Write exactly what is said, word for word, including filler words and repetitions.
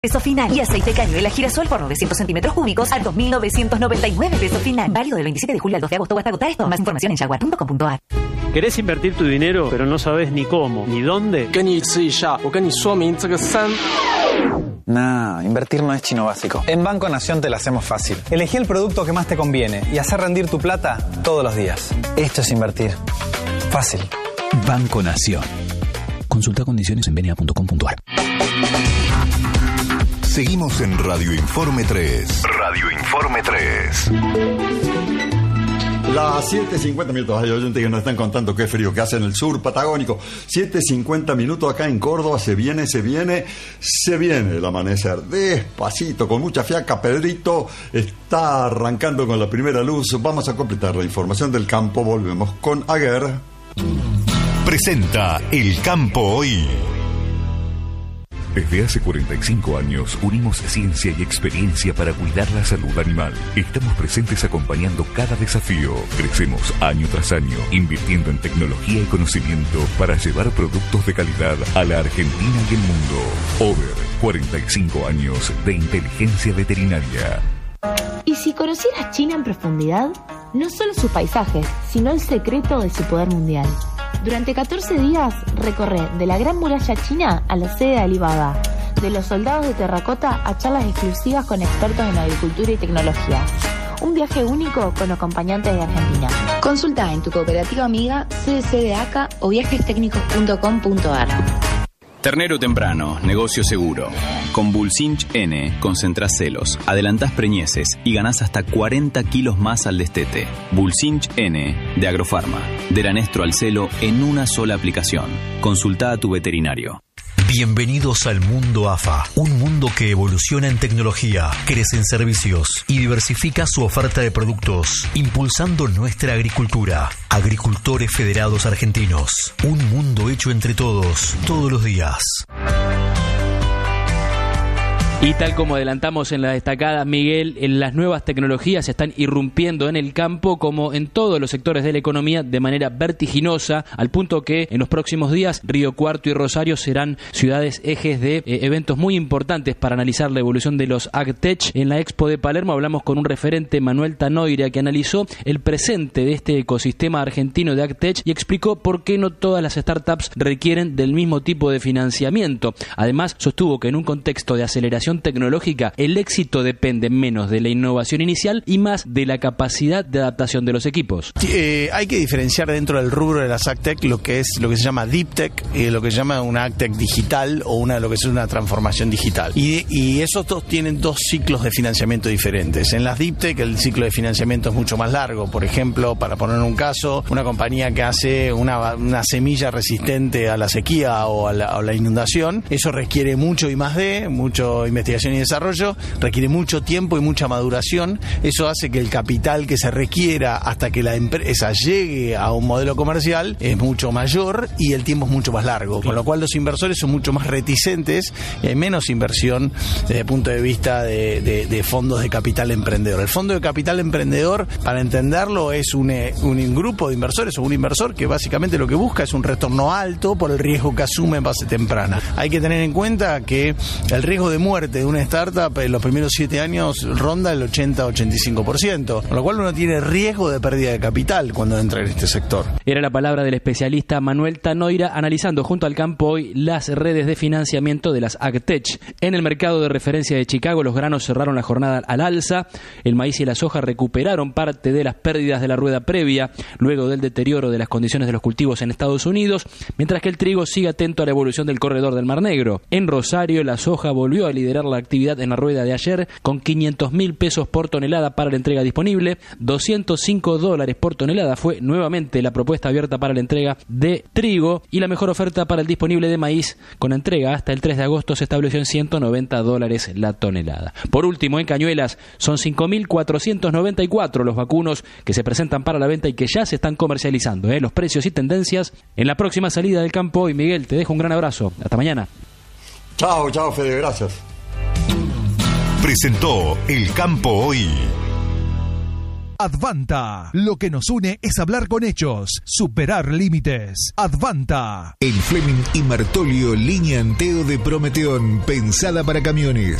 Peso final. Y aceite cañuela girasol por novecientos centímetros cúbicos a dos mil novecientos noventa y nueve peso final. Válido del veintisiete de julio al dos de agosto o hasta agotar esto. Más información en jaguar punto com punto a r. ¿Querés invertir tu dinero, pero no sabes ni cómo, ni dónde? Nah, invertir no es chino básico. En Banco Nación te lo hacemos fácil. Elegí el producto que más te conviene y hacer rendir tu plata todos los días. Esto es invertir. Fácil. Banco Nación. Consulta condiciones en benia punto com punto a r. Seguimos en Radio Informe tres. Radio Informe tres. Las siete cincuenta minutos. Hay oyentes que nos están contando qué frío que hace en el sur patagónico. siete cincuenta minutos acá en Córdoba. Se viene, se viene, se viene el amanecer. Despacito, con mucha fiaca. Pedrito está arrancando con la primera luz. Vamos a completar la información del campo. Volvemos con Aguer. Presenta El Campo Hoy. Desde hace cuarenta y cinco años unimos ciencia y experiencia para cuidar la salud animal. Estamos presentes acompañando cada desafío. Crecemos año tras año, invirtiendo en tecnología y conocimiento para llevar productos de calidad a la Argentina y el mundo. Over, cuarenta y cinco años de inteligencia veterinaria. ¿Y si conocieras China en profundidad? No solo sus paisajes, sino el secreto de su poder mundial. Durante catorce días recorre de la Gran Muralla China a la sede de Alibaba, de los soldados de terracota a charlas exclusivas con expertos en agricultura y tecnología. Un viaje único con acompañantes de Argentina. Consulta en tu cooperativa amiga C D C de A C A o viajes técnicos punto com punto a r. Ternero temprano, negocio seguro. Con Bulsinch N concentrás celos, adelantás preñeces y ganás hasta cuarenta kilos más al destete. Bulsinch N de Agrofarma. Del anestro al celo en una sola aplicación. Consulta a tu veterinario. Bienvenidos al mundo A F A, un mundo que evoluciona en tecnología, crece en servicios y diversifica su oferta de productos, impulsando nuestra agricultura. Agricultores Federados Argentinos, un mundo hecho entre todos, todos los días. Y tal como adelantamos en la destacada, Miguel, en las nuevas tecnologías se están irrumpiendo en el campo como en todos los sectores de la economía de manera vertiginosa, al punto que en los próximos días Río Cuarto y Rosario serán ciudades ejes de eh, eventos muy importantes para analizar la evolución de los AgTech. En la Expo de Palermo hablamos con un referente, Manuel Tanoira, que analizó el presente de este ecosistema argentino de AgTech y explicó por qué no todas las startups requieren del mismo tipo de financiamiento. Además, sostuvo que en un contexto de aceleración tecnológica, el éxito depende menos de la innovación inicial y más de la capacidad de adaptación de los equipos. Eh, hay que diferenciar dentro del rubro de las AgTech lo que es lo que se llama Deep Tech y lo que se llama una AgTech digital o una lo que es una transformación digital. Y, y esos dos tienen dos ciclos de financiamiento diferentes. En las Deep Tech el ciclo de financiamiento es mucho más largo. Por ejemplo, para poner un caso, una compañía que hace una, una semilla resistente a la sequía o a la, a la inundación, eso requiere mucho I más D, mucho investigación y desarrollo, requiere mucho tiempo y mucha maduración. Eso hace que el capital que se requiera hasta que la empresa llegue a un modelo comercial es mucho mayor y el tiempo es mucho más largo, con lo cual los inversores son mucho más reticentes y hay menos inversión desde el punto de vista de, de, de fondos de capital emprendedor. El fondo de capital emprendedor, para entenderlo, es un, un grupo de inversores o un inversor que básicamente lo que busca es un retorno alto por el riesgo que asume en base temprana. Hay que tener en cuenta que el riesgo de muerte de una startup en los primeros siete años ronda el ochenta a ochenta y cinco por ciento, con lo cual uno tiene riesgo de pérdida de capital cuando entra en este sector. Era la palabra del especialista Manuel Tanoira analizando junto al campo hoy las redes de financiamiento de las AgTech. En el mercado de referencia de Chicago los granos cerraron la jornada al alza, el maíz y la soja recuperaron parte de las pérdidas de la rueda previa luego del deterioro de las condiciones de los cultivos en Estados Unidos, mientras que el trigo sigue atento a la evolución del corredor del Mar Negro. En Rosario la soja volvió a liderar la actividad en la rueda de ayer con quinientos mil pesos por tonelada para la entrega disponible, doscientos cinco dólares por tonelada fue nuevamente la propuesta abierta para la entrega de trigo y la mejor oferta para el disponible de maíz con entrega hasta el tres de agosto se estableció en ciento noventa dólares la tonelada. Por último, en Cañuelas son cinco mil cuatrocientos noventa y cuatro los vacunos que se presentan para la venta y que ya se están comercializando. ¿eh? Los precios y tendencias en la próxima salida del campo. Y Miguel, te dejo un gran abrazo. Hasta mañana. Chao, chao, Fede, gracias. Presentó El Campo Hoy. Advanta. Lo que nos une es hablar con hechos, superar límites. Advanta. El Fleming y Martolio, línea Anteo de Prometeón, pensada para camiones.